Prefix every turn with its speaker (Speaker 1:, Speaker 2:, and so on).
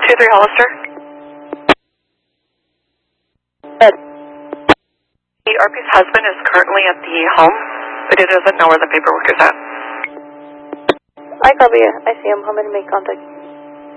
Speaker 1: 223 Hollister.
Speaker 2: Ed.
Speaker 1: The RP's husband is currently at the home, but he doesn't know where the paperwork is at.
Speaker 2: I copy you. I see him. I'm going to make contact.